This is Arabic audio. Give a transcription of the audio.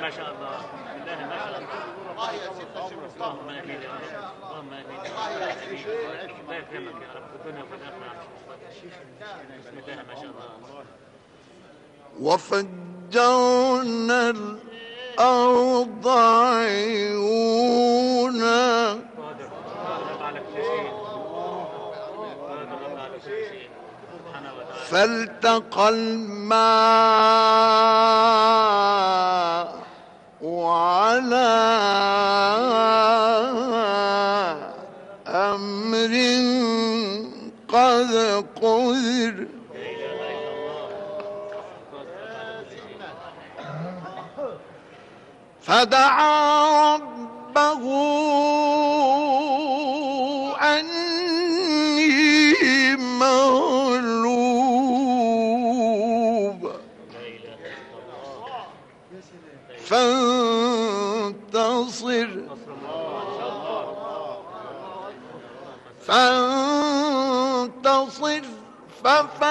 ما شاء الله، بالله ما شاء الله. الله يا سيدنا الشيخ مصطفى. اللهم امين يا رب، اللهم امين. الله يا سيدنا الله يكرمك يا رب في الدنيا وفي الاخره. بسم الله ما شاء الله. وفجرنا الأرض عيونا فالتقى الماء على أمر قد قدر فدعا ربه أني مغلوب فانتصر